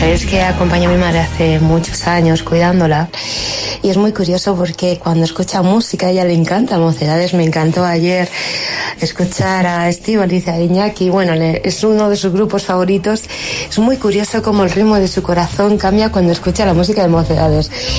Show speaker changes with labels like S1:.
S1: Es que acompaño a mi madre hace muchos años cuidándola y es muy curioso porque cuando escucha música a ella le encanta Mocedades. Me encantó ayer escuchar a Estíbaliz, a Iñaki, bueno, es uno de sus grupos favoritos. Es muy curioso cómo el ritmo de su corazón cambia cuando escucha la música de Mocedades.